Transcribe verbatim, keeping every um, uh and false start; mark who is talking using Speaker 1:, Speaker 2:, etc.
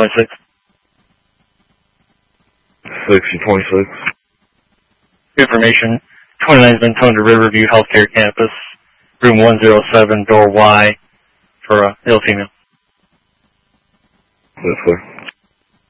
Speaker 1: twenty-six.
Speaker 2: six and twenty-six.
Speaker 1: Information, twenty-nine has been toned to Riverview Healthcare Campus, room one oh seven, door Y, for a ill female.
Speaker 2: Yes, sir.